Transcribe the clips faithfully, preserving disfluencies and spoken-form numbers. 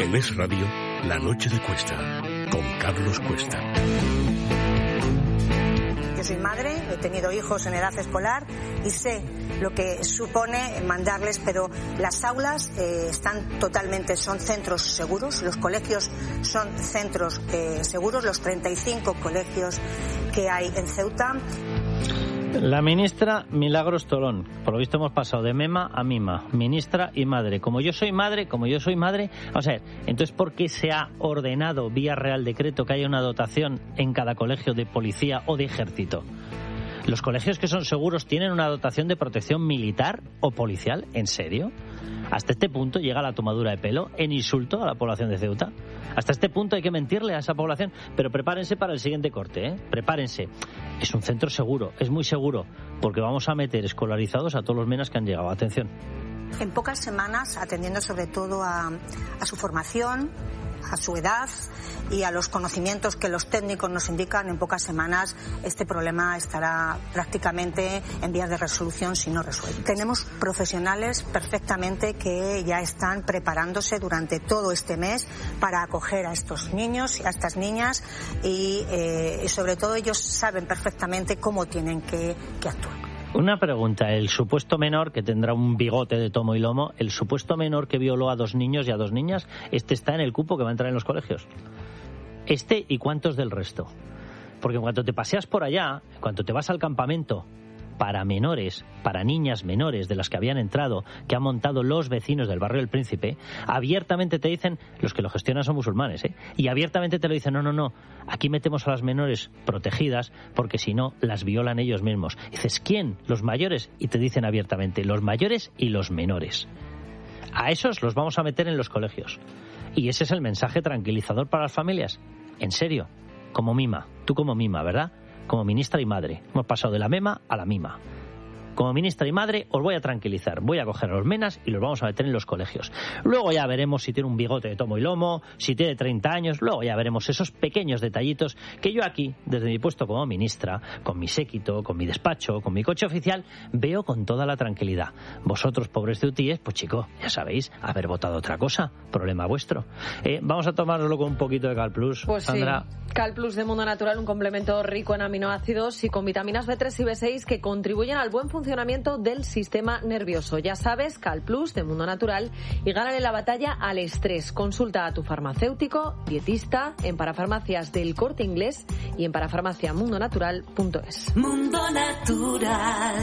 En Es Radio, La Noche de Cuesta, con Carlos Cuesta. Yo soy madre, he tenido hijos en edad escolar y sé lo que supone mandarles, pero las aulas eh, están totalmente, son centros seguros, los colegios son centros eh, seguros, los treinta y cinco colegios que hay en Ceuta. La ministra Milagros Tolón, por lo visto hemos pasado de mema a mima, ministra y madre. Como yo soy madre, como yo soy madre, vamos a ver, entonces ¿por qué se ha ordenado vía Real Decreto que haya una dotación en cada colegio de policía o de ejército? ¿Los colegios que son seguros tienen una dotación de protección militar o policial? ¿En serio? Hasta este punto llega la tomadura de pelo en insulto a la población de Ceuta. Hasta este punto hay que mentirle a esa población. Pero prepárense para el siguiente corte, ¿eh? Prepárense. Es un centro seguro, es muy seguro, porque vamos a meter escolarizados a todos los menas que han llegado. Atención. En pocas semanas, atendiendo sobre todo a, a su formación, a su edad y a los conocimientos que los técnicos nos indican, en pocas semanas este problema estará prácticamente en vías de resolución, si no resuelto. Tenemos profesionales perfectamente que ya están preparándose durante todo este mes para acoger a estos niños y a estas niñas y, eh, y sobre todo ellos saben perfectamente cómo tienen que, que actuar. Una pregunta, el supuesto menor que tendrá un bigote de tomo y lomo, el supuesto menor que violó a dos niños y a dos niñas, ¿este está en el cupo que va a entrar en los colegios? ¿Este y cuántos del resto? Porque en cuanto te paseas por allá, en cuanto te vas al campamento para menores, para niñas menores de las que habían entrado, que han montado los vecinos del barrio del Príncipe, abiertamente te dicen, los que lo gestionan son musulmanes, ¿eh? Y abiertamente te lo dicen, no, no, no, aquí metemos a las menores protegidas porque si no las violan ellos mismos. Y dices, ¿quién? Los mayores. Y te dicen abiertamente, los mayores y los menores. A esos los vamos a meter en los colegios. Y ese es el mensaje tranquilizador para las familias. En serio, como mima, tú como mima, ¿verdad? Como ministra y madre. Hemos pasado de la mema a la mima. Como ministra y madre os voy a tranquilizar. Voy a coger a los menas y los vamos a meter en los colegios. Luego ya veremos si tiene un bigote de tomo y lomo, si tiene treinta años. Luego ya veremos esos pequeños detallitos que yo aquí, desde mi puesto como ministra, con mi séquito, con mi despacho, con mi coche oficial, veo con toda la tranquilidad. Vosotros, pobres ceutíes, pues chico, ya sabéis, haber votado otra cosa. Problema vuestro. Eh, vamos a tomárnoslo con un poquito de Cal Plus. Pues Sandra. Sí. Cal Plus de Mundo Natural, un complemento rico en aminoácidos y con vitaminas B tres y B seis que contribuyen al buen funcionamiento del sistema nervioso. Ya sabes, Cal Plus de Mundo Natural y gánale la batalla al estrés. Consulta a tu farmacéutico, dietista, en parafarmacias del Corte Inglés y en parafarmacia mundo natural punto es. Mundo Natural.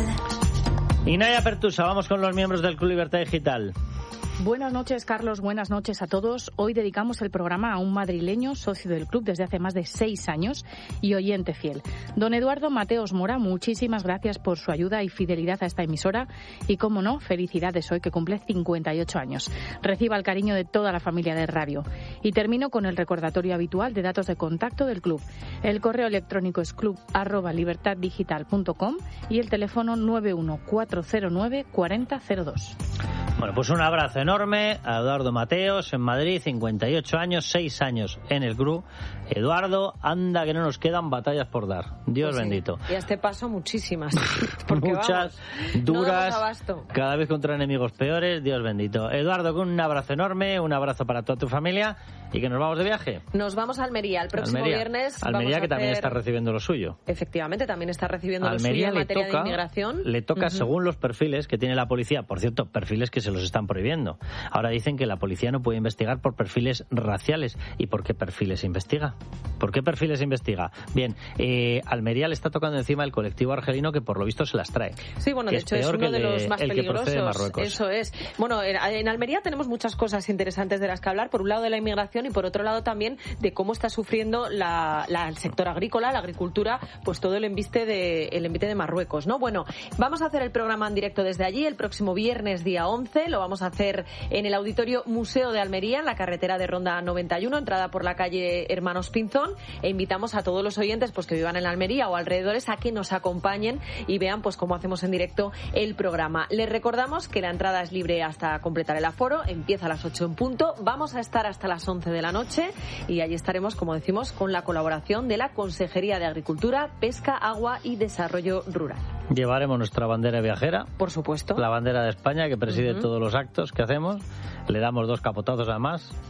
Y Naya Pertusa, vamos con los miembros del Club Libertad Digital. Buenas noches, Carlos. Buenas noches a todos. Hoy dedicamos el programa a un madrileño, socio del club desde hace más de seis años y oyente fiel. Don Eduardo Mateos Mora, muchísimas gracias por su ayuda y fidelidad a esta emisora. Y, como no, felicidades hoy que cumple cincuenta y ocho años. Reciba el cariño de toda la familia de radio. Y termino con el recordatorio habitual de datos de contacto del club. El correo electrónico es club arroba libertad digital punto com y el teléfono nueve uno cuatro cero nueve cuatro cero cero dos. Bueno, pues un abrazo enorme a Eduardo Mateos en Madrid, cincuenta y ocho años, seis años en el club. Eduardo, anda que no nos quedan batallas por dar. Dios pues sí. bendito. Y a este paso muchísimas. Muchas, vamos, duras, no cada vez contra enemigos peores. Dios bendito. Eduardo, con un abrazo enorme, un abrazo para toda tu familia y que nos vamos de viaje. Nos vamos a Almería el próximo Almería. viernes. Almería vamos a que hacer... también está recibiendo lo suyo. Efectivamente, también está recibiendo Almería lo suyo en le materia toca, de inmigración. Le toca, uh-huh. según los perfiles que tiene la policía, por cierto, perfiles que se los están prohibiendo. Ahora dicen que la policía no puede investigar por perfiles raciales. ¿Y por qué perfiles investiga? ¿Por qué perfiles investiga? Bien, eh, Almería le está tocando encima el colectivo argelino que por lo visto se las trae. Sí, bueno, de hecho es uno de, de los más peligrosos. Eso es. Bueno, en Almería tenemos muchas cosas interesantes de las que hablar. Por un lado de la inmigración y por otro lado también de cómo está sufriendo la, la, el sector agrícola, la agricultura, pues todo el envite de, el envite de Marruecos, ¿no? Bueno, vamos a hacer el programa en directo desde allí el próximo viernes día once. Lo vamos a hacer en el Auditorio Museo de Almería, en la carretera de Ronda noventa y uno, entrada por la calle Hermanos Pinzón, e invitamos a todos los oyentes pues que vivan en Almería o alrededores a que nos acompañen y vean pues cómo hacemos en directo el programa. Les recordamos que la entrada es libre hasta completar el aforo, empieza a las ocho en punto, vamos a estar hasta las once de la noche y allí estaremos, como decimos, con la colaboración de la Consejería de Agricultura, Pesca, Agua y Desarrollo Rural. Llevaremos nuestra bandera viajera. Por supuesto. La bandera de España que preside uh-huh. todos los actos que hacemos. Le damos dos capotazos además. Y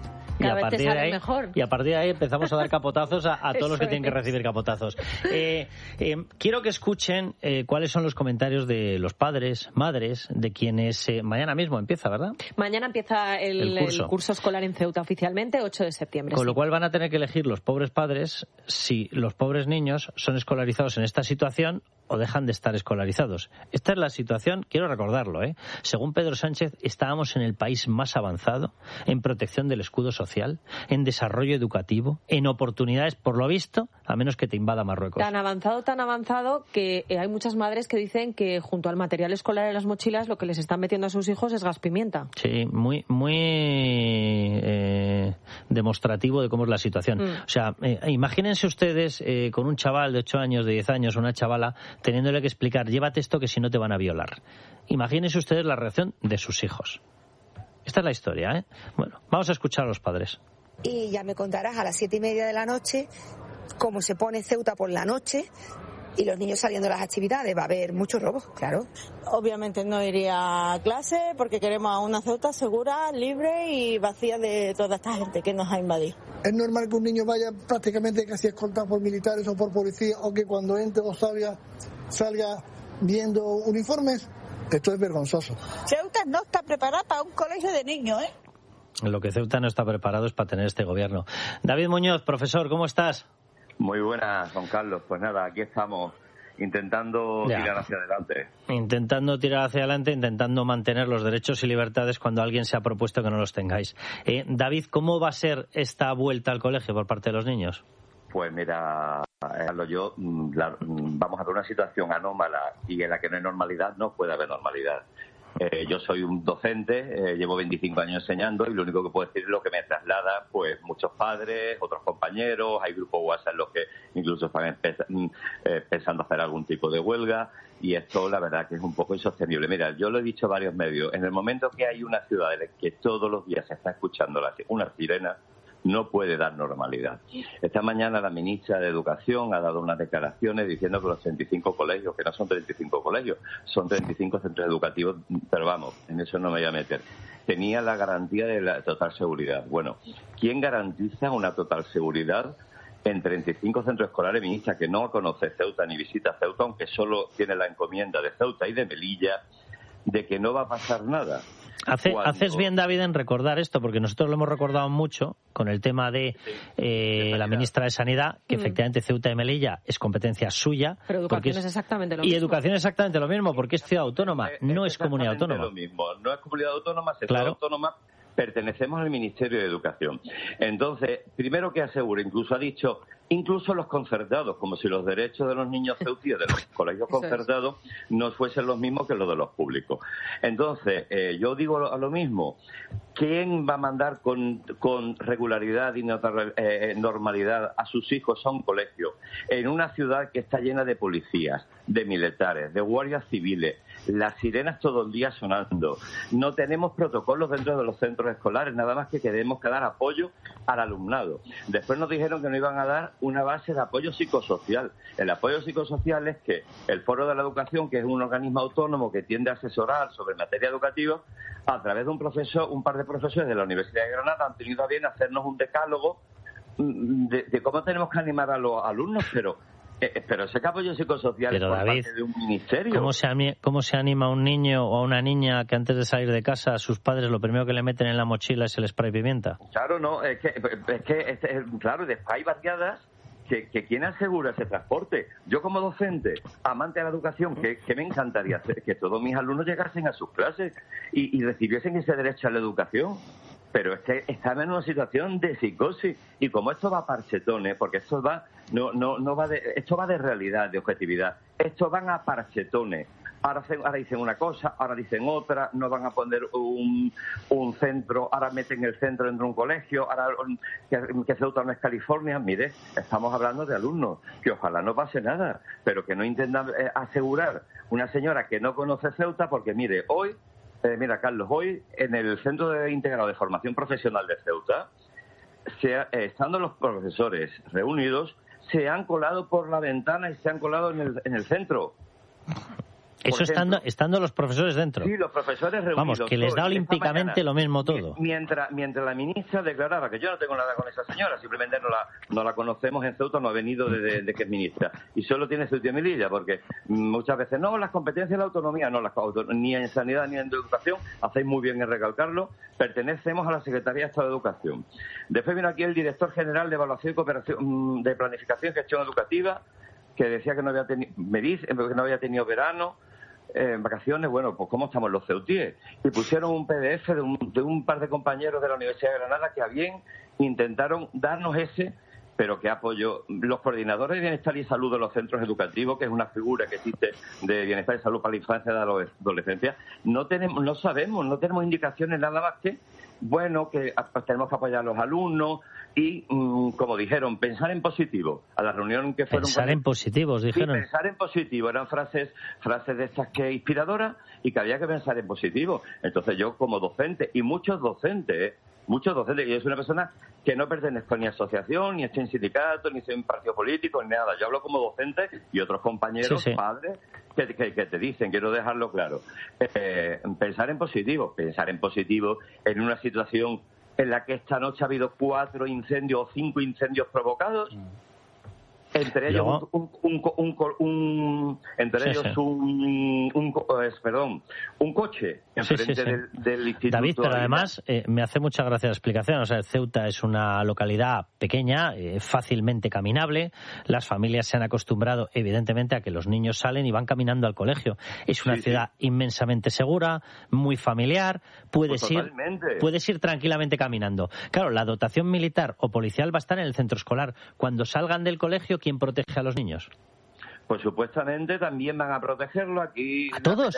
Cada vez te sale mejor. Y a partir de ahí empezamos a dar capotazos a, a todos los que tienen que recibir capotazos. Eh, eh, quiero que escuchen eh, cuáles son los comentarios de los padres, madres, de quienes eh, mañana mismo empieza, ¿verdad? Mañana empieza el, el, curso. el curso escolar en Ceuta oficialmente, ocho de septiembre. Con sí. lo cual van a tener que elegir los pobres padres si los pobres niños son escolarizados en esta situación o dejan de estar escolarizados. Esta es la situación, quiero recordarlo, ¿eh? Según Pedro Sánchez, estábamos en el país más avanzado en protección del escudo social, en desarrollo educativo, en oportunidades, por lo visto, a menos que te invada Marruecos. Tan avanzado, tan avanzado, que eh, hay muchas madres que dicen que junto al material escolar en las mochilas lo que les están metiendo a sus hijos es gas pimienta. Sí, muy, muy eh, demostrativo de cómo es la situación. Mm. O sea, eh, imagínense ustedes eh, con un chaval de ocho años, de diez años, una chavala, teniéndole que explicar, llévate esto que si no te van a violar. Imagínense ustedes la reacción de sus hijos. Esta es la historia, ¿eh? Bueno, vamos a escuchar a los padres. Y ya me contarás a las siete y media de la noche cómo se pone Ceuta por la noche y los niños saliendo de las actividades. Va a haber muchos robos, claro. Obviamente no iría a clase porque queremos a una Ceuta segura, libre y vacía de toda esta gente que nos ha invadido. Es normal que un niño vaya prácticamente casi escoltado por militares o por policía, o que cuando entre o salga, salga viendo uniformes. Esto es vergonzoso. Ceuta no está preparada para un colegio de niños, ¿eh? Lo que Ceuta no está preparado es para tener este gobierno. David Muñoz, profesor, ¿cómo estás? Muy buenas, don Carlos. Pues nada, aquí estamos intentando ya. tirar hacia adelante. Intentando tirar hacia adelante, intentando mantener los derechos y libertades cuando alguien se ha propuesto que no los tengáis. Eh, David, ¿cómo va a ser esta vuelta al colegio por parte de los niños? Pues mira, Carlos, yo la, vamos a ver una situación anómala y en la que no hay normalidad, no puede haber normalidad. Eh, yo soy un docente, eh, llevo veinticinco años enseñando y lo único que puedo decir es lo que me traslada pues muchos padres, otros compañeros, hay grupos WhatsApp en los que incluso están empe- eh, pensando hacer algún tipo de huelga y esto la verdad que es un poco insostenible. Mira, yo lo he dicho a varios medios, en el momento que hay una ciudad en la que todos los días se está escuchando la, una sirena, no puede dar normalidad. Esta mañana la ministra de Educación ha dado unas declaraciones diciendo que los treinta y cinco colegios, que no son treinta y cinco colegios, son treinta y cinco centros educativos, pero vamos, en eso no me voy a meter. Tenía la garantía de la total seguridad. Bueno, ¿quién garantiza una total seguridad en treinta y cinco centros escolares? Ministra, que no conoce Ceuta ni visita Ceuta, aunque solo tiene la encomienda de Ceuta y de Melilla, de que no va a pasar nada. Hace, Cuando... Haces bien, David, en recordar esto, porque nosotros lo hemos recordado mucho con el tema de eh, la ministra de Sanidad, que mm. efectivamente Ceuta y Melilla es competencia suya. Pero educación es, es exactamente lo y mismo. Y educación es exactamente lo mismo, porque es ciudad autónoma, es, no es, es comunidad autónoma. Lo mismo. No es comunidad autónoma, es claro. ciudad autónoma. Pertenecemos al Ministerio de Educación. Entonces, primero que asegure, incluso ha dicho, incluso los concertados, como si los derechos de los niños ceutíes de los colegios concertados no fuesen los mismos que los de los públicos. Entonces, eh, yo digo lo, lo mismo, ¿quién va a mandar con, con regularidad y eh, normalidad a sus hijos a un colegio en una ciudad que está llena de policías, de militares, de guardias civiles, las sirenas todo el día sonando? No tenemos protocolos dentro de los centros escolares, nada más que queremos que dar apoyo al alumnado. Después nos dijeron que nos iban a dar una base de apoyo psicosocial. El apoyo psicosocial es que el Foro de la Educación, que es un organismo autónomo que tiende a asesorar sobre materia educativa, a través de un profesor, un par de profesores de la Universidad de Granada han tenido a bien hacernos un decálogo de, de cómo tenemos que animar a los alumnos, pero Eh, pero ese apoyo psicosocial pero, es por David, parte de un ministerio. ¿cómo se, ¿Cómo se anima a un niño o a una niña que antes de salir de casa a sus padres lo primero que le meten en la mochila es el spray pimienta? Claro, no, es que, es que es, es, claro, después hay barriadas que, que ¿quién asegura ese transporte? Yo como docente, amante de la educación, que, que me encantaría hacer que todos mis alumnos llegasen a sus clases y, y recibiesen ese derecho a la educación. Pero es que estamos en una situación de psicosis y como esto va a parchetones, porque esto va no no no va de esto va de realidad, de objetividad. Esto van a parchetones. Ahora, ahora dicen una cosa, ahora dicen otra, no van a poner un, un centro, ahora meten el centro dentro de un colegio, ahora que, que Ceuta no es California. Mire, estamos hablando de alumnos, que ojalá no pase nada, pero que no intentan eh, asegurar una señora que no conoce Ceuta, porque mire, hoy Eh, mira, Carlos, hoy en el Centro de Integrado de Formación Profesional de Ceuta, se, eh, estando los profesores reunidos, se han colado por la ventana y se han colado en el, en el centro. Eso estando, estando los profesores dentro. Sí, los profesores reunidos. Vamos, que les da olímpicamente lo mismo todo. Mientras, mientras la ministra declaraba que yo no tengo nada con esa señora, simplemente no la, no la conocemos en Ceuta, no ha venido desde de que es ministra. Y solo tiene Ceuta y Melilla, porque muchas veces, no, las competencias de la autonomía, no, las ni en sanidad ni en educación, hacéis muy bien en recalcarlo, pertenecemos a la Secretaría de Estado de Educación. Después vino aquí el director general de Evaluación y Cooperación, de Planificación y Gestión Educativa, que decía que no había tenido, me dice, que no había tenido verano, eh, en vacaciones. Bueno, pues ¿cómo estamos los ceutíes? Y pusieron un P D F de un, de un par de compañeros de la Universidad de Granada que a bien intentaron darnos ese, pero que apoyó los coordinadores de Bienestar y Salud de los centros educativos, que es una figura que existe de Bienestar y Salud para la infancia y la adolescencia. No tenemos, no sabemos, no tenemos indicaciones nada más que, bueno, que pues, tenemos que apoyar a los alumnos y, mmm, como dijeron, pensar en positivo. A la reunión que fueron... Pensar en positivos, dijeron. Sí, pensar en positivo. Eran frases frases de estas que inspiradoras y que había que pensar en positivo. Entonces yo, como docente, y muchos docentes, ¿eh? muchos docentes, y es una persona que no pertenezco ni a asociación, ni estoy en sindicato, ni soy en partido político, ni nada. Yo hablo como docente y otros compañeros, sí, sí. padres, que, que, que te dicen, quiero dejarlo claro, eh, pensar en positivo, pensar en positivo en una situación en la que esta noche ha habido cuatro incendios o cinco incendios provocados. Mm. Entre ellos Luego... un, un, un, un, un entre sí, ellos sí. Un, un, un perdón un coche enfrente sí, sí, sí. Del, del instituto. David, pero además eh, me hace mucha gracia la explicación. O sea, Ceuta es una localidad pequeña, eh, fácilmente caminable. Las familias se han acostumbrado, evidentemente, a que los niños salen y van caminando al colegio. Es una sí, ciudad sí. inmensamente segura, muy familiar. Puedes pues ir, puedes ir tranquilamente caminando. Claro, la dotación militar o policial va a estar en el centro escolar. Cuando salgan del colegio, ¿quién protege a los niños? Pues supuestamente también van a protegerlo aquí. ¿A todos?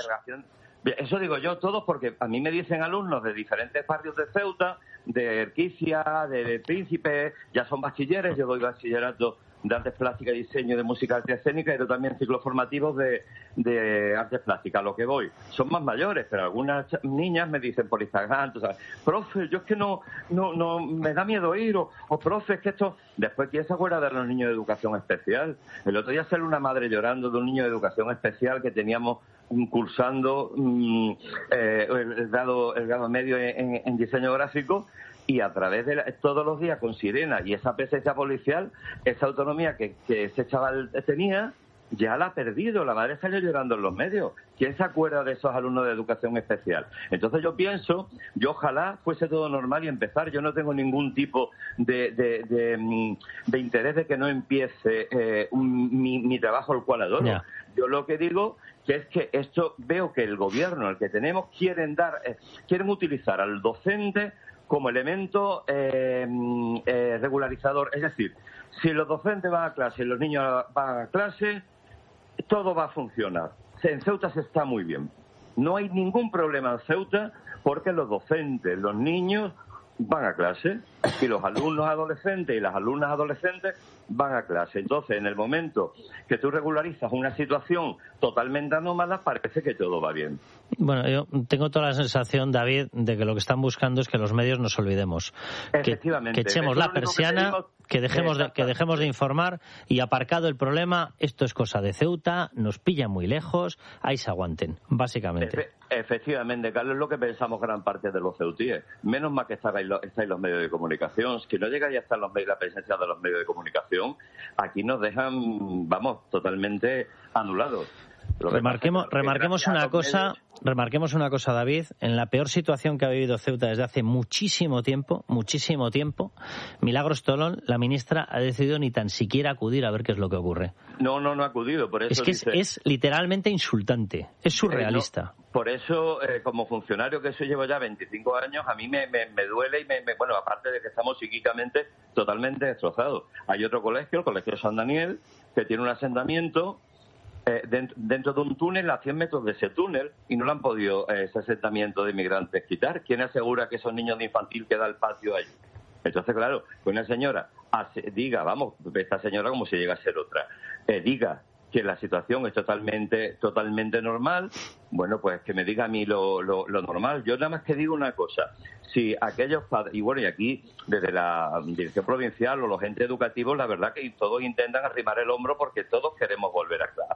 Eso digo yo, todos, porque a mí me dicen alumnos de diferentes barrios de Ceuta, de Erquicia, de Príncipe, ya son bachilleres, yo doy bachillerato de artes plásticas y diseño de música arte escénica, pero también ciclos formativos de, de artes plásticas. A lo que voy, son más mayores, pero algunas niñas me dicen por Instagram, tú sabes, profe, yo es que no, no, no, me da miedo ir, o, o profe, es que esto... Después, ¿quién se acuerda de los niños de educación especial? El otro día salió una madre llorando de un niño de educación especial que teníamos cursando mm, eh, el, grado, el grado medio en, en diseño gráfico, y a través de la, todos los días con sirena y esa presencia policial, esa autonomía que, que ese chaval tenía, ya la ha perdido. La madre salió llorando en los medios. ¿Quién se acuerda de esos alumnos de educación especial? Entonces yo pienso, yo ojalá fuese todo normal y empezar. Yo no tengo ningún tipo de, de, de, de interés de que no empiece eh, un, mi, mi trabajo, el cual adoro. Yeah. Yo lo que digo que es que esto, veo que el gobierno, el que tenemos, quieren dar, eh, quieren utilizar al docente como elemento eh, eh, regularizador. Es decir, si los docentes van a clase y los niños van a clase, todo va a funcionar. En Ceuta se está muy bien. No hay ningún problema en Ceuta porque los docentes, los niños van a clase y los alumnos adolescentes y las alumnas adolescentes van a clase. Entonces, en el momento que tú regularizas una situación totalmente anómala, parece que todo va bien. Bueno, yo tengo toda la sensación, David, de que lo que están buscando es que los medios nos olvidemos. Efectivamente. Que, que echemos la persiana, que, que, dejemos de, que dejemos de informar y, aparcado el problema, esto es cosa de Ceuta, nos pilla muy lejos, ahí se aguanten, básicamente. Efe, efectivamente, Carlos, es lo que pensamos gran parte de los ceutíes. Menos mal que estáis los, estáis los medios de comunicación. Si no llegáis a estar los medios, la presencia de los medios de comunicación, aquí nos dejan, vamos, totalmente anulados. Remarquemos, remarquemos una cosa, remarquemos una cosa, David. En la peor situación que ha vivido Ceuta desde hace muchísimo tiempo, muchísimo tiempo, Milagros Tolón, la ministra, ha decidido ni tan siquiera acudir a ver qué es lo que ocurre. No, no, no ha acudido. Por eso es que dice... es, es literalmente insultante, es surrealista. Eh, no, por eso, eh, como funcionario que soy, llevo ya veinticinco años, a mí me, me, me duele y me, me, bueno, aparte de que estamos psíquicamente totalmente destrozados. Hay otro colegio, el Colegio San Daniel, que tiene un asentamiento Eh, dentro, dentro de un túnel a cien metros de ese túnel, y no le han podido eh, ese asentamiento de inmigrantes quitar. ¿Quién asegura que esos niños de infantil queda el patio ahí? Entonces, claro, que una señora hace, diga, vamos, esta señora como si llega a ser otra, eh, diga que la situación es totalmente totalmente normal, bueno, pues que me diga a mí lo, lo, lo normal. Yo nada más que digo una cosa, si aquellos padres, y bueno, y aquí desde la dirección provincial o los entes educativos, la verdad que todos intentan arrimar el hombro porque todos queremos volver a clase.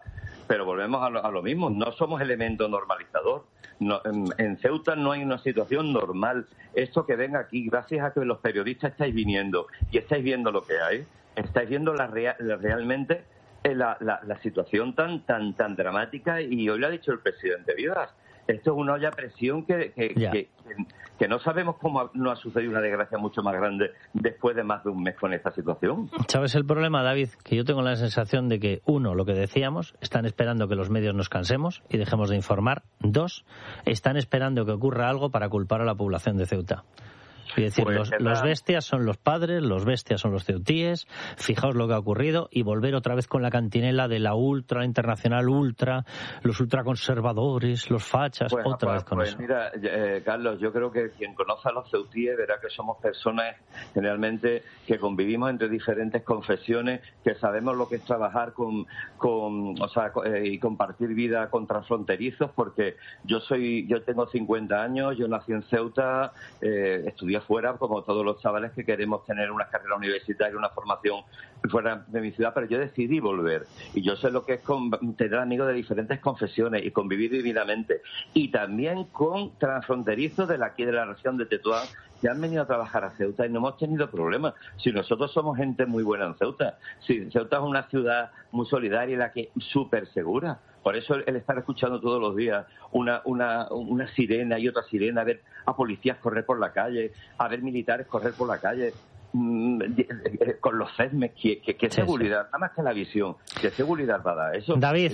pero volvemos a lo, a lo mismo, no somos elemento normalizador. No, en, en Ceuta no hay una situación normal. Esto que venga aquí, gracias a que los periodistas estáis viniendo y estáis viendo lo que hay, estáis viendo la, rea, la realmente la, la, la situación tan tan tan dramática, y hoy lo ha dicho el presidente Vivas. Esto es una olla a presión que, que, que, que, que no sabemos cómo no ha sucedido una desgracia mucho más grande después de más de un mes con esta situación. ¿Sabes el problema, David? Que yo tengo la sensación de que, uno, lo que decíamos, están esperando que los medios nos cansemos y dejemos de informar. Dos, están esperando que ocurra algo para culpar a la población de Ceuta. Es decir, pues los, los bestias son los padres, los bestias son los ceutíes, fijaos lo que ha ocurrido, y volver otra vez con la cantinela de la ultra, internacional ultra, los ultraconservadores, los fachas, pues, otra pues, vez con pues, eso. Mira, eh, Carlos, yo creo que quien conoce a los ceutíes verá que somos personas generalmente que convivimos entre diferentes confesiones, que sabemos lo que es trabajar con, con o sea, eh, y compartir vida con transfronterizos, porque yo soy, yo tengo cincuenta años, yo nací en Ceuta, eh, estudié fuera, como todos los chavales que queremos tener una carrera universitaria, una formación fuera de mi ciudad, pero yo decidí volver. Y yo sé lo que es con, tener amigos de diferentes confesiones y convivir divinamente. Y también con transfronterizos de la, aquí de la región de Tetuán, que han venido a trabajar a Ceuta y no hemos tenido problemas. Si nosotros somos gente muy buena en Ceuta. Si Ceuta es una ciudad muy solidaria y la que súper segura. Por eso el estar escuchando todos los días una, una, una sirena y otra sirena, a ver a policías correr por la calle, a ver militares correr por la calle, mmm, con los CESMES, ¿qué, qué, qué seguridad? Sí, sí. Nada más que la visión, ¿qué seguridad va a dar eso? David,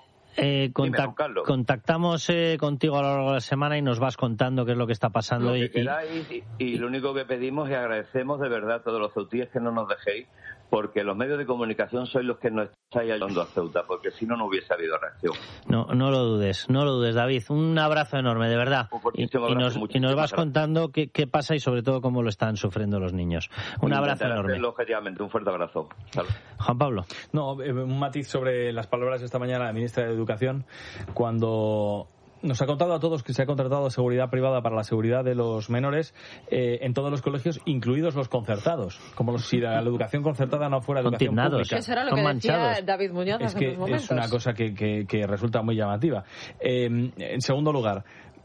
eh, contact, Dime, contactamos eh, contigo a lo largo de la semana y nos vas contando qué es lo que está pasando. Lo que y, queráis, y, y lo único que pedimos y agradecemos de verdad a todos los ceutíes que no nos dejéis, porque los medios de comunicación sois los que nos estáis ayudando a Ceuta, porque si no, no hubiese habido reacción. No, no lo dudes, no lo dudes, David. Un abrazo enorme, de verdad. Y, y, nos, y nos vas contando qué, qué pasa y sobre todo cómo lo están sufriendo los niños. Un abrazo enorme. Objetivamente, un fuerte abrazo. Salud. Juan Pablo. No, eh, un matiz sobre las palabras de esta mañana de la ministra de Educación, cuando nos ha contado a todos que se ha contratado seguridad privada para la seguridad de los menores eh, en todos los colegios, incluidos los concertados, como si la, la educación concertada no fuera educación pública. Eso era lo que decía David Muñoz es que es una cosa que, que, que resulta muy llamativa. Eh, en segundo lugar,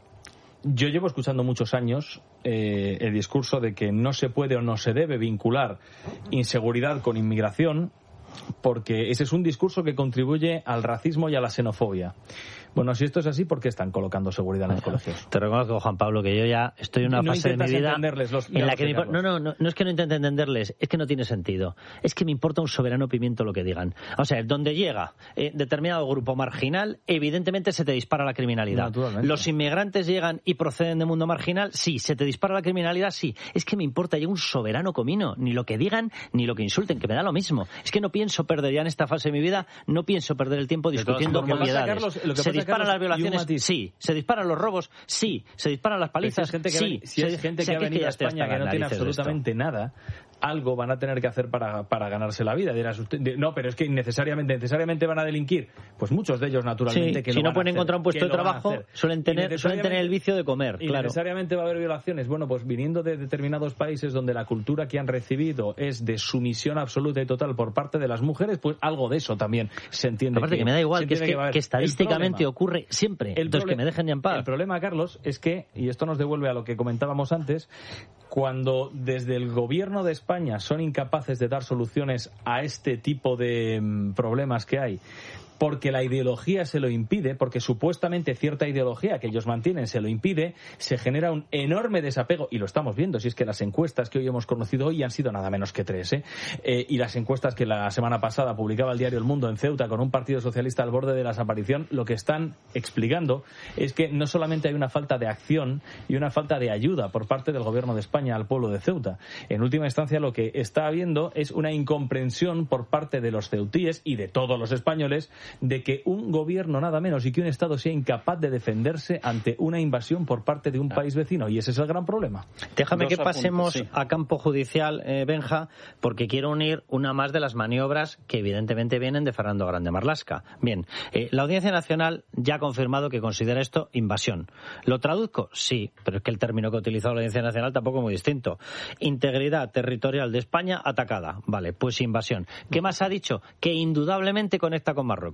yo llevo escuchando muchos años eh, el discurso de que no se puede o no se debe vincular inseguridad con inmigración, porque ese es un discurso que contribuye al racismo y a la xenofobia. Bueno, si esto es así, ¿por qué están colocando seguridad en los colegios? Te reconozco, Juan Pablo, que yo ya estoy en una no fase de mi vida los, en la que me, no, no, no, no es que no intente entenderles, es que no tiene sentido. Es que me importa un soberano pimiento lo que digan. O sea, donde llega eh, determinado grupo marginal, evidentemente se te dispara la criminalidad. Los inmigrantes llegan y proceden de mundo marginal, sí. Se te dispara la criminalidad, sí. Es que me importa ya un soberano comino, ni lo que digan, ni lo que insulten, que me da lo mismo. Es que no pienso perder ya en esta fase de mi vida, no pienso perder el tiempo discutiendo obviedades. Se disparan las violaciones, sí. Se disparan los robos, sí. Se disparan las palizas, si es gente que sí. Ha, si es gente que, que ha venido a España que no tiene absolutamente nada, algo van a tener que hacer para, para ganarse la vida. Dirás usted, no, pero es que necesariamente, necesariamente van a delinquir. Pues muchos de ellos, naturalmente, sí, que si no no pueden hacer, encontrar un puesto de trabajo, suelen tener, suelen tener el vicio de comer. Y claro. necesariamente va a haber violaciones. Bueno, pues viniendo de determinados países donde la cultura que han recibido es de sumisión absoluta y total por parte de las mujeres, pues algo de eso también se entiende. Aparte que, que me da igual, que, es que, que, que estadísticamente problema, ocurre siempre. El Entonces, que me dejen ya en paz. El problema, Carlos, es que, y esto nos devuelve a lo que comentábamos antes, cuando desde el gobierno de España son incapaces de dar soluciones a este tipo de um, problemas que hay, porque la ideología se lo impide, porque supuestamente cierta ideología que ellos mantienen se lo impide, se genera un enorme desapego, y lo estamos viendo, si es que las encuestas que hoy hemos conocido hoy han sido nada menos que tres, ¿eh? Eh, y las encuestas que la semana pasada publicaba el diario El Mundo en Ceuta con un partido socialista al borde de la desaparición, lo que están explicando es que no solamente hay una falta de acción y una falta de ayuda por parte del gobierno de España al pueblo de Ceuta, en última instancia lo que está habiendo es una incomprensión por parte de los ceutíes y de todos los españoles de que un gobierno nada menos y que un Estado sea incapaz de defenderse ante una invasión por parte de un país vecino, y ese es el gran problema. Déjame Dos que pasemos apuntes, sí. a campo judicial, eh, Benja, porque quiero unir una más de las maniobras que evidentemente vienen de Fernando Grande Marlaska. Bien, eh, la Audiencia Nacional ya ha confirmado que considera esto invasión. ¿Lo traduzco? Sí, pero es que el término que ha utilizado la Audiencia Nacional tampoco es muy distinto. Integridad territorial de España atacada. Vale, pues invasión. ¿Qué más ha dicho? Que indudablemente conecta con Marruecos.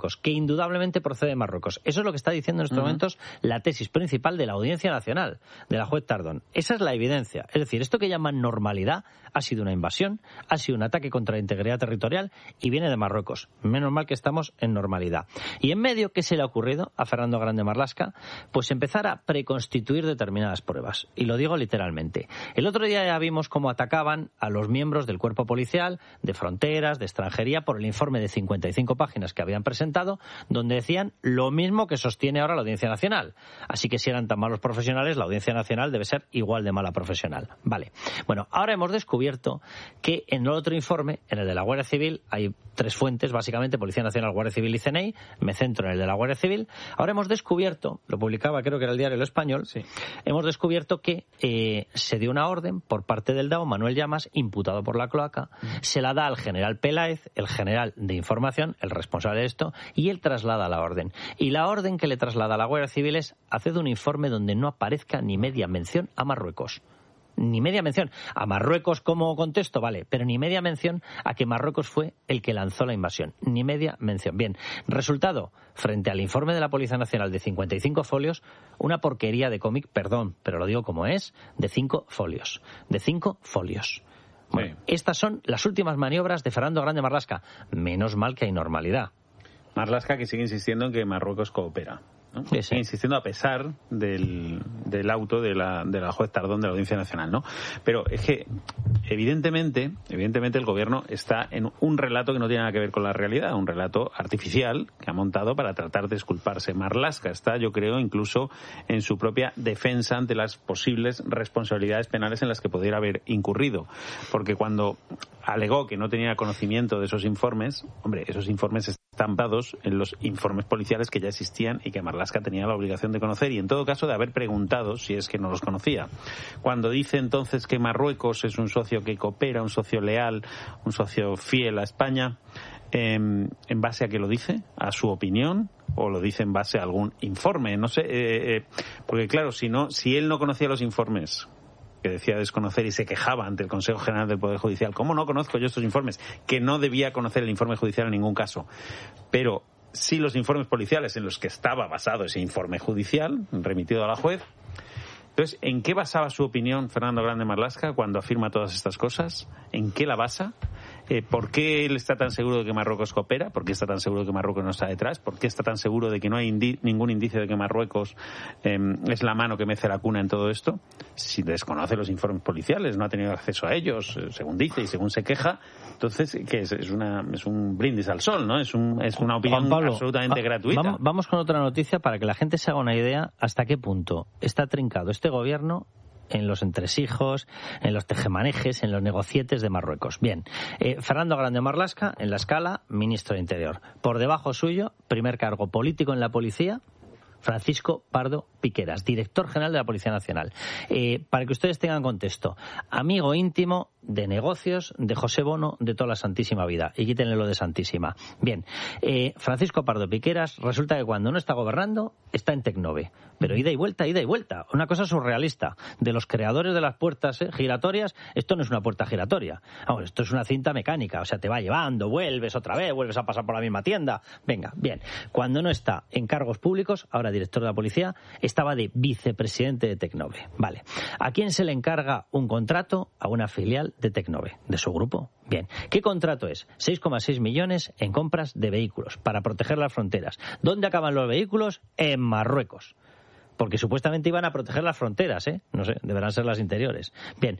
Marruecos, que indudablemente procede de Marruecos. Eso es lo que está diciendo en estos uh-huh. momentos la tesis principal de la Audiencia Nacional, de la juez Tardón. Esa es la evidencia. Es decir, esto que llaman normalidad ha sido una invasión, ha sido un ataque contra la integridad territorial y viene de Marruecos. Menos mal que estamos en normalidad. Y en medio, ¿qué se le ha ocurrido a Fernando Grande Marlaska? Pues empezar a preconstituir determinadas pruebas. Y lo digo literalmente. El otro día ya vimos cómo atacaban a los miembros del cuerpo policial, de fronteras, de extranjería, por el informe de cincuenta y cinco páginas que habían presentado, donde decían lo mismo que sostiene ahora la Audiencia Nacional. Así que si eran tan malos profesionales, la Audiencia Nacional debe ser igual de mala profesional. Vale. Bueno, ahora hemos descubierto que en el otro informe, en el de la Guardia Civil, hay tres fuentes, básicamente, Policía Nacional, Guardia Civil y C N I. Me centro en el de la Guardia Civil. Ahora hemos descubierto, lo publicaba creo que era el diario El Español, sí. hemos descubierto que eh, se dio una orden por parte del D A O, Manuel Llamas, imputado por la cloaca, mm. se la da al general Peláez, el general de información, el responsable de esto, y él traslada la orden. Y la orden que le traslada a la Guardia Civil es hacer un informe donde no aparezca ni media mención a Marruecos. Ni media mención. A Marruecos como contexto, vale, pero ni media mención a que Marruecos fue el que lanzó la invasión. Ni media mención. Bien, resultado, frente al informe de la Policía Nacional de cincuenta y cinco folios, una porquería de cómic, perdón, pero lo digo como es, de cinco folios. De cinco folios. Bueno, sí. Estas son las últimas maniobras de Fernando Grande Marlaska. Menos mal que hay normalidad. Marlaska que sigue insistiendo en que Marruecos coopera, ¿no? Sí, sí. Insistiendo a pesar del, del auto de la, de la juez Tardón de la Audiencia Nacional, ¿no? Pero es que evidentemente, evidentemente el gobierno está en un relato que no tiene nada que ver con la realidad, un relato artificial que ha montado para tratar de exculparse. Marlaska está, yo creo, incluso en su propia defensa ante las posibles responsabilidades penales en las que pudiera haber incurrido, porque cuando alegó que no tenía conocimiento de esos informes, hombre, esos informes están basados en los informes policiales que ya existían y que Marlaska tenía la obligación de conocer y en todo caso de haber preguntado si es que no los conocía. Cuando dice entonces que Marruecos es un socio que coopera, un socio leal, un socio fiel a España, eh, ¿en base a qué lo dice? ¿A su opinión? ¿O lo dice en base a algún informe? No sé, eh, eh, porque claro, si no, si él no conocía los informes que decía desconocer y se quejaba ante el Consejo General del Poder Judicial, ¿cómo no conozco yo estos informes? Que no debía conocer el informe judicial en ningún caso. Pero sí los informes policiales en los que estaba basado ese informe judicial, remitido a la juez. Entonces, ¿en qué basaba su opinión Fernando Grande Marlaska cuando afirma todas estas cosas? ¿En qué la basa? Eh, ¿Por qué él está tan seguro de que Marruecos coopera? ¿Por qué está tan seguro de que Marruecos no está detrás? ¿Por qué está tan seguro de que no hay indi- ningún indicio de que Marruecos eh, es la mano que mece la cuna en todo esto? Si desconoce los informes policiales, no ha tenido acceso a ellos, según dice y según se queja, entonces, ¿qué es? Es, una, es un brindis al sol, ¿no? Es, un, es una opinión Pablo, absolutamente a, gratuita. Vamos, vamos con otra noticia para que la gente se haga una idea hasta qué punto está trincado este gobierno en los entresijos, en los tejemanejes, en los negocietes de Marruecos. Bien, eh, Fernando Grande Marlaska, en la escala, ministro de Interior. Por debajo suyo, primer cargo político en la policía, Francisco Pardo Piqueras, director general de la Policía Nacional. Eh, para que ustedes tengan contexto, amigo íntimo de negocios de José Bono de toda la santísima vida. Y quítenle lo de santísima. Bien, eh, Francisco Pardo Piqueras resulta que cuando no está gobernando está en Tecnove. Pero ida y vuelta, ida y vuelta. Una cosa surrealista. De los creadores de las puertas eh, giratorias, esto no es una puerta giratoria. Vamos, esto es una cinta mecánica. O sea, te va llevando, vuelves otra vez, vuelves a pasar por la misma tienda. Venga, bien. Cuando no está en cargos públicos, ahora director de la policía, estaba de vicepresidente de Tecnove. Vale. ¿A quién se le encarga un contrato? A una filial de Tecnove, de su grupo. Bien. ¿Qué contrato es? seis coma seis millones en compras de vehículos para proteger las fronteras. ¿Dónde acaban los vehículos? En Marruecos. Porque supuestamente iban a proteger las fronteras, ¿eh? No sé, deberán ser las interiores. Bien.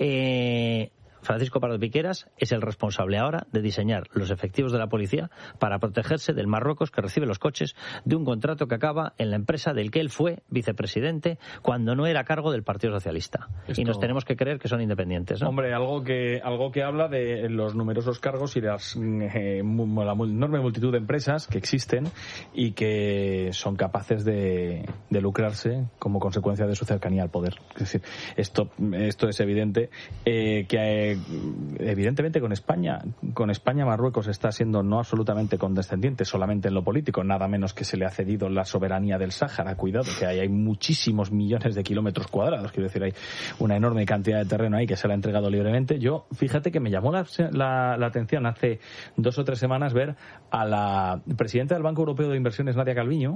Eh... Francisco Pardo Piqueras es el responsable ahora de diseñar los efectivos de la policía para protegerse del Marruecos que recibe los coches de un contrato que acaba en la empresa del que él fue vicepresidente cuando no era a cargo del Partido Socialista. Esto... Y nos tenemos que creer que son independientes, ¿no? Hombre, algo que algo que habla de los numerosos cargos y las, eh, la enorme multitud de empresas que existen y que son capaces de, de lucrarse como consecuencia de su cercanía al poder. Es decir, esto, esto es evidente eh, que eh, evidentemente con España, con España Marruecos está siendo no absolutamente condescendiente solamente en lo político, nada menos que se le ha cedido la soberanía del Sáhara. Cuidado, que hay, hay muchísimos millones de kilómetros cuadrados, quiero decir, hay una enorme cantidad de terreno ahí que se le ha entregado libremente. Yo, fíjate que me llamó la, la, la atención hace dos o tres semanas ver a la presidenta del Banco Europeo de Inversiones, Nadia Calviño.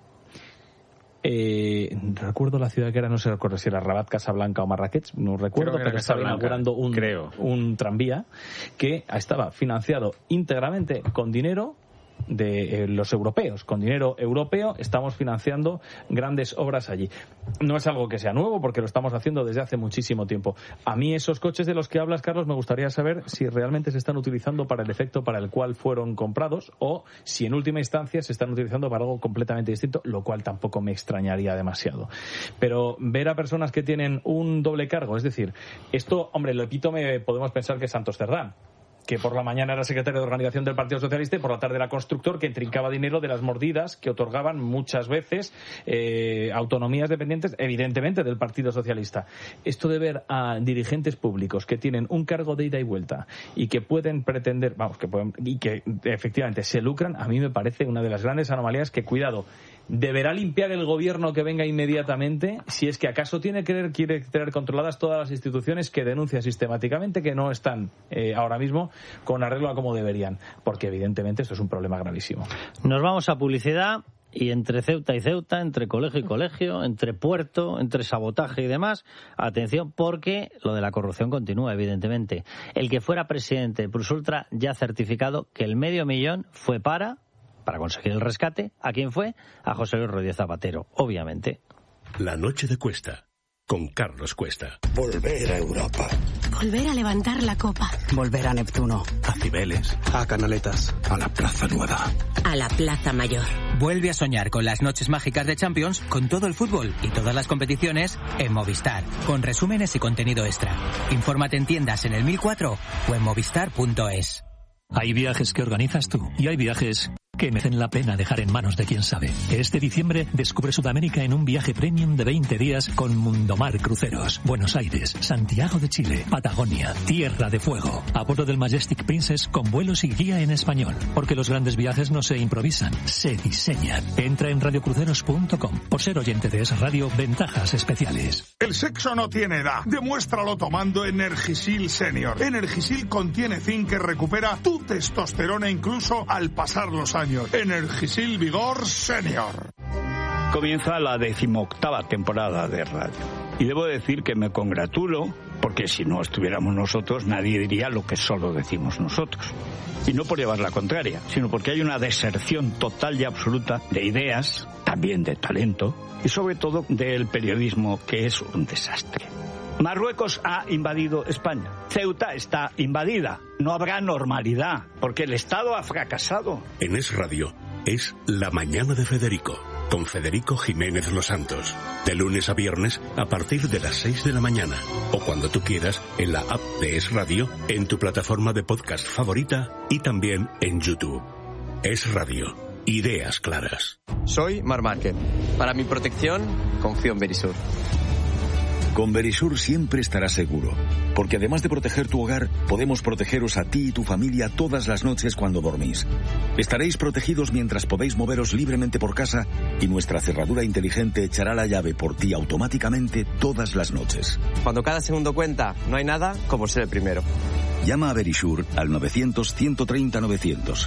Eh, recuerdo la ciudad que era, no sé si era Rabat, Casablanca o Marrakech, no recuerdo, pero estaba inaugurando un, un tranvía que estaba financiado íntegramente con dinero de eh, los europeos. Con dinero europeo estamos financiando grandes obras allí. No es algo que sea nuevo porque lo estamos haciendo desde hace muchísimo tiempo. A mí esos coches de los que hablas, Carlos, me gustaría saber si realmente se están utilizando para el efecto para el cual fueron comprados o si en última instancia se están utilizando para algo completamente distinto, lo cual tampoco me extrañaría demasiado. Pero ver a personas que tienen un doble cargo, es decir, esto, hombre, lo epítome podemos pensar que es Santos Cerdán, que por la mañana era secretario de organización del Partido Socialista y por la tarde era constructor que intrincaba dinero de las mordidas que otorgaban muchas veces eh, autonomías dependientes, evidentemente, del Partido Socialista. Esto de ver a dirigentes públicos que tienen un cargo de ida y vuelta y que pueden pretender, vamos, que pueden, y que efectivamente se lucran, a mí me parece una de las grandes anomalías que, cuidado, deberá limpiar el gobierno que venga inmediatamente si es que acaso tiene que quiere tener controladas todas las instituciones que denuncia sistemáticamente que no están eh, ahora mismo con arreglo a como deberían, porque evidentemente esto es un problema gravísimo. Nos vamos a publicidad y entre Ceuta y Ceuta, entre colegio y colegio, entre puerto, entre sabotaje y demás, atención porque lo de la corrupción continúa, evidentemente. El que fuera presidente de Prusultra ya ha certificado que el medio millón fue para, para conseguir el rescate. ¿A quién fue? A José Luis Rodríguez Zapatero, obviamente. La noche de Cuesta, con Carlos Cuesta. Volver a Europa. Volver a levantar la copa. Volver a Neptuno. A Cibeles. A Canaletas. A la Plaza Nueva. A la Plaza Mayor. Vuelve a soñar con las noches mágicas de Champions, con todo el fútbol y todas las competiciones en Movistar, con resúmenes y contenido extra. Infórmate en tiendas en el mil cuatro o en movistar punto es. Hay viajes que organizas tú y hay viajes que merecen la pena dejar en manos de quien sabe. Este diciembre descubre Sudamérica en un viaje premium de veinte días con Mundomar Cruceros. Buenos Aires, Santiago de Chile, Patagonia, Tierra de Fuego. A bordo del Majestic Princess con vuelos y guía en español. Porque los grandes viajes no se improvisan, se diseñan. Entra en radio cruceros punto com. Por ser oyente de Es Radio, ventajas especiales. El sexo no tiene edad. Demuéstralo tomando Energisil Senior. Energisil contiene zinc que recupera tu testosterona incluso al pasar los años. Energisil Vigor Senior. Comienza la decimoctava temporada de radio. Y debo decir que me congratulo, porque si no estuviéramos nosotros, nadie diría lo que solo decimos nosotros. Y no por llevar la contraria, sino porque hay una deserción total y absoluta de ideas, también de talento, y sobre todo del periodismo, que es un desastre. Marruecos ha invadido España. Ceuta está invadida. No habrá normalidad, porque el Estado ha fracasado. En Es Radio es La Mañana de Federico, con Federico Jiménez Los Santos. De lunes a viernes a partir de las seis de la mañana. O cuando tú quieras en la app de Es Radio, en tu plataforma de podcast favorita y también en YouTube. Es Radio. Ideas claras. Soy Mar Márquez. Para mi protección, confío en Verisur. Con Verisur siempre estarás seguro, porque además de proteger tu hogar, podemos protegeros a ti y tu familia todas las noches cuando dormís. Estaréis protegidos mientras podéis moveros libremente por casa y nuestra cerradura inteligente echará la llave por ti automáticamente todas las noches. Cuando cada segundo cuenta, no hay nada como ser el primero. Llama a Verisur al novecientos, ciento treinta, novecientos.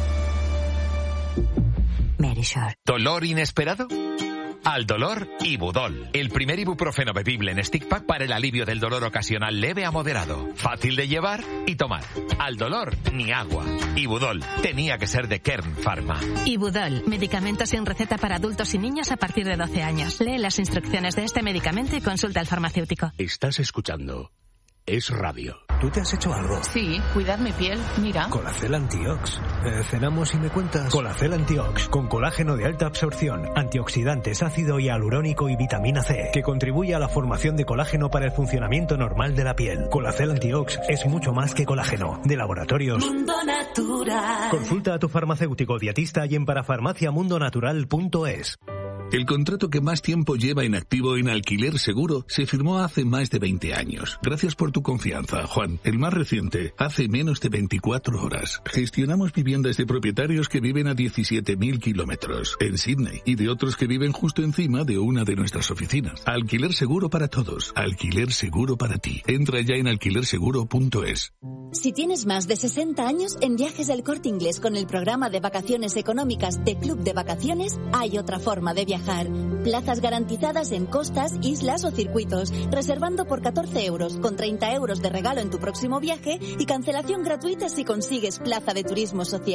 Verisur. ¿Dolor inesperado? Al dolor, Ibudol, el primer ibuprofeno bebible en stick pack para el alivio del dolor ocasional leve a moderado. Fácil de llevar y tomar. Al dolor, ni agua. Ibudol, tenía que ser de Kern Pharma. Ibudol, medicamento sin receta para adultos y niños a partir de doce años. Lee las instrucciones de este medicamento y consulta al farmacéutico. Estás escuchando Es Radio. ¿Tú te has hecho algo? Sí, cuidar mi piel, mira. Colacel Antiox. Eh, cenamos y me cuentas. Colacel Antiox, con colágeno de alta absorción, antioxidantes, ácido hialurónico y vitamina C, que contribuye a la formación de colágeno para el funcionamiento normal de la piel. Colacel Antiox es mucho más que colágeno. De laboratorios Mundo Natural. Consulta a tu farmacéutico dietista y en parafarmaciamundonatural punto es. El contrato que más tiempo lleva en activo en Alquiler Seguro se firmó hace más de veinte años. Gracias por tu confianza, Juan. El más reciente, hace menos de veinticuatro horas. Gestionamos viviendas de propietarios que viven a diecisiete mil kilómetros en Sydney y de otros que viven justo encima de una de nuestras oficinas. Alquiler Seguro para todos. Alquiler Seguro para ti. Entra ya en alquiler seguro punto es. Si tienes más de sesenta años, en Viajes del Corte Inglés con el programa de vacaciones económicas de Club de Vacaciones hay otra forma de viajar. Plazas garantizadas en costas, islas o circuitos, reservando por catorce euros, con treinta euros de regalo en tu próximo viaje y cancelación gratuita si consigues plaza de turismo social.